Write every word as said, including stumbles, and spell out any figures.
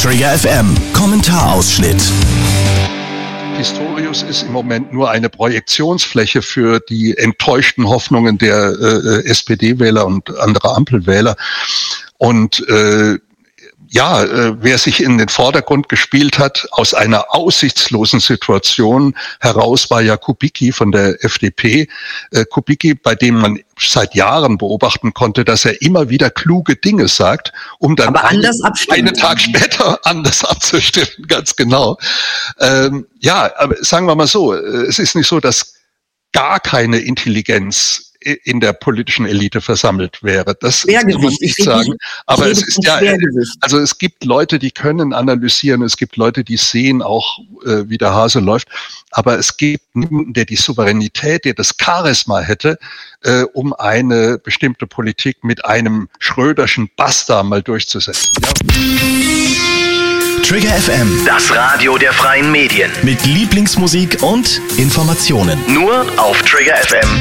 Trigger F M, Kommentarausschnitt. Pistorius ist im Moment nur eine Projektionsfläche für die enttäuschten Hoffnungen der äh, S P D-Wähler und anderer Ampelwähler. Und äh, ja, äh, wer sich in den Vordergrund gespielt hat aus einer aussichtslosen Situation heraus, war ja Kubicki von der F D P. Äh, Kubicki, bei dem man seit Jahren beobachten konnte, dass er immer wieder kluge Dinge sagt, um dann Aber anders einen, abstimmen. einen Tag später anders abzustimmen, ganz genau. Ähm, ja, aber sagen wir mal so, es ist nicht so, dass gar keine Intelligenz in der politischen Elite versammelt wäre. Das kann man nicht sagen. Aber es ist ja, also es gibt Leute, die können analysieren, es gibt Leute, die sehen auch, äh, wie der Hase läuft. Aber es gibt niemanden, der die Souveränität, der das Charisma hätte, äh, um eine bestimmte Politik mit einem Schröderschen Basta mal durchzusetzen. Ja? Trigger F M, das Radio der freien Medien. Mit Lieblingsmusik und Informationen. Nur auf trigger f m